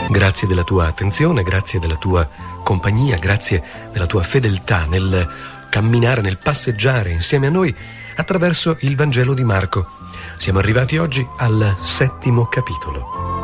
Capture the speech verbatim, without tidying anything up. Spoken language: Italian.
Grazie della tua attenzione, grazie della tua compagnia, grazie della tua fedeltà nel camminare, nel passeggiare insieme a noi attraverso il Vangelo di Marco. Siamo arrivati oggi al settimo capitolo.